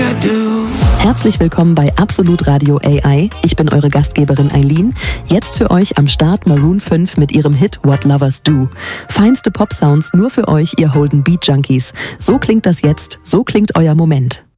I do. Herzlich willkommen bei Absolut Radio AI. Ich bin eure Gastgeberin Eileen. Jetzt für euch am Start Maroon 5 mit ihrem Hit What Lovers Do. Feinste Pop-Sounds nur für euch, ihr Holden Beat Junkies. So klingt das jetzt, so klingt euer Moment.